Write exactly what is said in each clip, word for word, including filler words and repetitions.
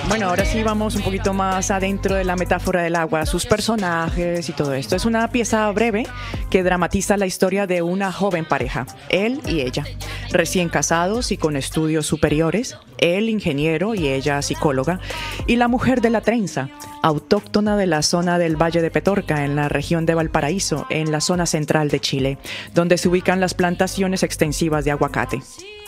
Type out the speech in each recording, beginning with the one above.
Bueno, ahora sí vamos un poquito más adentro de la metáfora del agua, sus personajes y todo esto. Es una pieza breve que dramatiza la historia de una joven pareja, él y ella, recién casados y con estudios superiores, él ingeniero y ella psicóloga, y la mujer de la trenza, autóctona de la zona del Valle de Petorca, en la región de Valparaíso, en la zona central de Chile, donde se ubican las plantaciones extensivas de aguacate.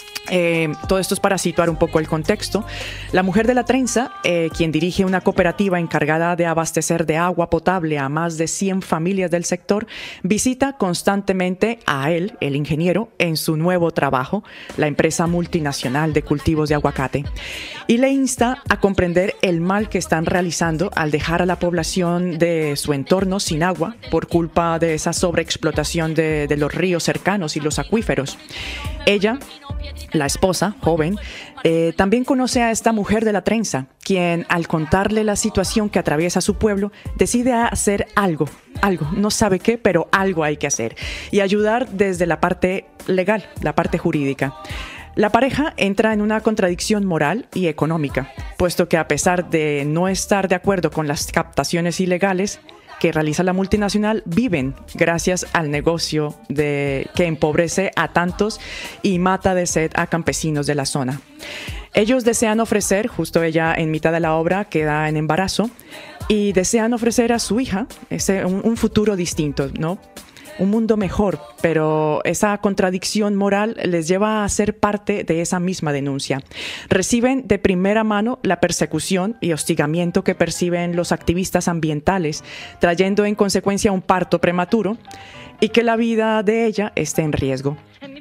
Eh, todo esto es para situar un poco el contexto. La mujer de la trenza, eh, quien dirige una cooperativa encargada de abastecer de agua potable a más de cien familias del sector, visita constantemente a él, el ingeniero, en su nuevo trabajo, la empresa multinacional de cultivos de aguacate, y le insta a comprender el mal que están realizando al dejar a la población de su entorno sin agua por culpa de esa sobreexplotación de, de los ríos cercanos y los acuíferos. Ella, la esposa, joven, eh, también conoce a esta mujer de la trenza, quien al contarle la situación que atraviesa su pueblo, decide hacer algo, algo, no sabe qué, pero algo hay que hacer, y ayudar desde la parte legal, la parte jurídica. La pareja entra en una contradicción moral y económica, puesto que a pesar de no estar de acuerdo con las captaciones ilegales que realiza la multinacional, viven gracias al negocio de, que empobrece a tantos y mata de sed a campesinos de la zona. Ellos desean ofrecer, justo ella en mitad de la obra queda en embarazo, y desean ofrecer a su hija ese, un, un futuro distinto, ¿no? Un mundo mejor, pero esa contradicción moral les lleva a ser parte de esa misma denuncia. Reciben de primera mano la persecución y hostigamiento que perciben los activistas ambientales, trayendo en consecuencia un parto prematuro y que la vida de ella esté en riesgo.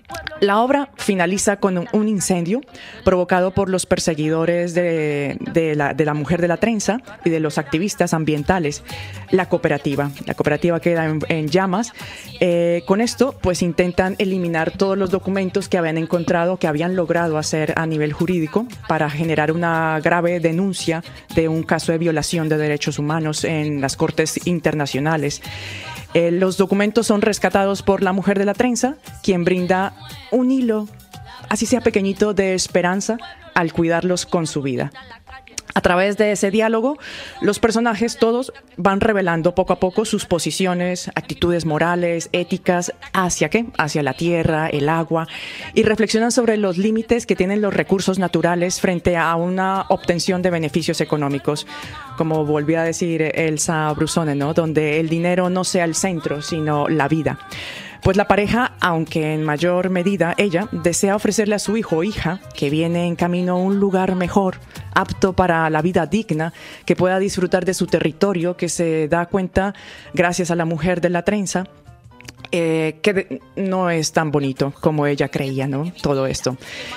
La obra finaliza con un incendio provocado por los perseguidores de, de, la, de la mujer de la trenza y de los activistas ambientales. La cooperativa, la cooperativa queda en, en llamas. Eh, con esto, pues intentan eliminar todos los documentos que habían encontrado, que habían logrado hacer a nivel jurídico para generar una grave denuncia de un caso de violación de derechos humanos en las cortes internacionales. Eh, los documentos son rescatados por la mujer de la trenza, quien brinda un hilo, así sea pequeñito, de esperanza al cuidarlos con su vida. A través de ese diálogo, los personajes todos van revelando poco a poco sus posiciones, actitudes morales, éticas, ¿hacia qué? Hacia la tierra, el agua, y reflexionan sobre los límites que tienen los recursos naturales frente a una obtención de beneficios económicos. Como volvió a decir Elsa Brusone, ¿no? Donde el dinero no sea el centro, sino la vida. Pues la pareja, aunque en mayor medida ella, desea ofrecerle a su hijo o hija, que viene en camino a un lugar mejor, apto para la vida digna, que pueda disfrutar de su territorio, que se da cuenta, gracias a la mujer de la trenza, eh, que de, no es tan bonito como ella creía, ¿no? Todo esto.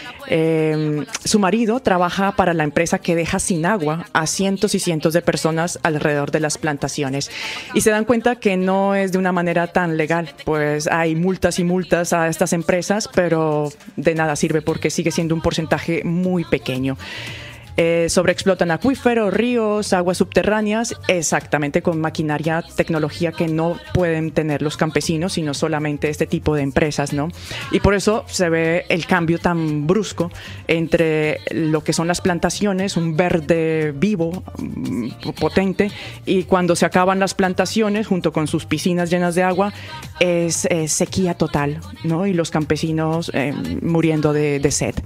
Eh, su marido trabaja para la empresa que deja sin agua a cientos y cientos de personas alrededor de las plantaciones, y se dan cuenta que no es de una manera tan legal, pues hay multas y multas a estas empresas, pero de nada sirve porque sigue siendo un porcentaje muy pequeño. Eh, sobreexplotan acuíferos, ríos, aguas subterráneas, exactamente con maquinaria, tecnología que no pueden tener los campesinos, sino solamente este tipo de empresas, ¿no? Y por eso se ve el cambio tan brusco entre lo que son las plantaciones, un verde vivo, potente, y cuando se acaban las plantaciones, junto con sus piscinas llenas de agua, es eh, sequía total, ¿no? Y los campesinos eh, muriendo de, de sed.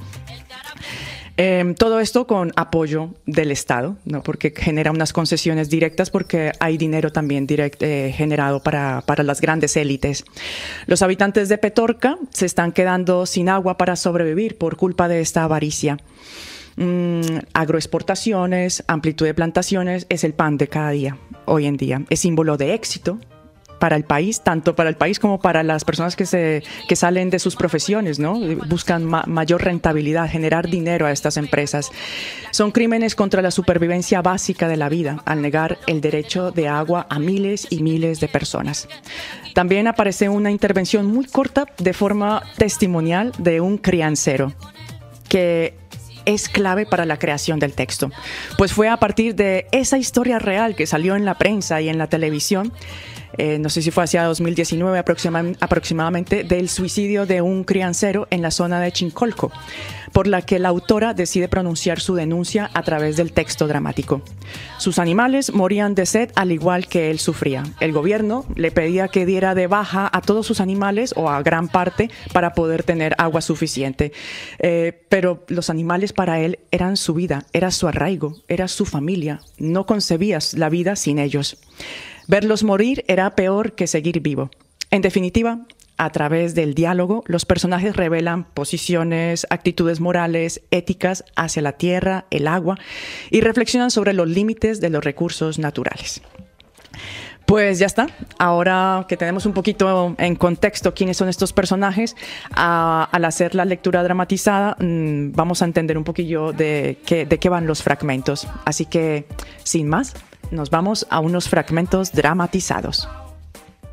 Eh, todo esto con apoyo del Estado, ¿no? Porque genera unas concesiones directas, porque hay dinero también direct, eh, generado para, para las grandes élites. Los habitantes de Petorca se están quedando sin agua para sobrevivir por culpa de esta avaricia. Mm, agroexportaciones, amplitud de plantaciones es el pan de cada día hoy en día. Es símbolo de éxito para el país, tanto para el país como para las personas que se que salen de sus profesiones, ¿no? Buscan ma mayor rentabilidad, generar dinero a estas empresas. Son crímenes contra la supervivencia básica de la vida, al negar el derecho de agua a miles y miles de personas. También aparece una intervención muy corta, de forma testimonial, de un criancero, que es clave para la creación del texto, pues fue a partir de esa historia real que salió en la prensa y en la televisión eh, no sé si fue hacia dos mil diecinueve aproxima, aproximadamente, del suicidio de un criancero en la zona de Chincolco, por la que la autora decide pronunciar su denuncia a través del texto dramático. Sus animales morían de sed al igual que él sufría. El gobierno le pedía que diera de baja a todos sus animales o a gran parte para poder tener agua suficiente. Eh, pero los animales para él eran su vida, era su arraigo, era su familia. No concebías la vida sin ellos. Verlos morir era peor que seguir vivo. En definitiva, a través del diálogo, los personajes revelan posiciones, actitudes morales, éticas hacia la tierra, el agua, y reflexionan sobre los límites de los recursos naturales. Pues ya está. Ahora que tenemos un poquito en contexto quiénes son estos personajes, a, al hacer la lectura dramatizada, mmm, vamos a entender un poquillo de qué, de qué van los fragmentos. Así que, sin más, nos vamos a unos fragmentos dramatizados.